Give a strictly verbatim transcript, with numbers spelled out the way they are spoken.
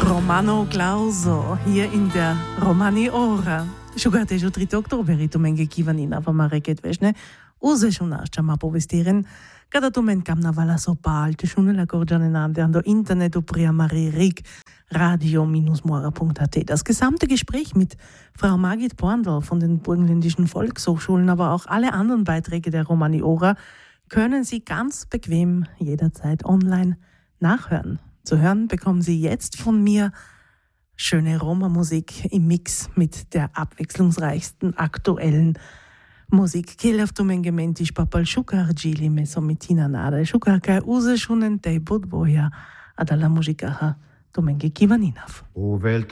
Romano Glauso hier in der Romani Ora. Šugate že tri oktoberi tu menge kivanina v Mareket vešne. Uzešu naš čama povestiren. Kada tu men kam na vala so palte šune la gorgiane nande an do internetu pria Marie Rig radio dash mora punkt a t. Das gesamte Gespräch mit Frau Margit Borndl von den burgenländischen Volkshochschulen, aber auch alle anderen Beiträge der Romani Ora können Sie ganz bequem jederzeit online nachhören. Zu hören bekommen Sie jetzt von mir schöne Roma-Musik im Mix mit der abwechslungsreichsten aktuellen Musik. Kelef tu mengementisch papal shukar gili mesomitina nada shukar kai use shunen tei budboja adala muzikaha tu menge kivaninav.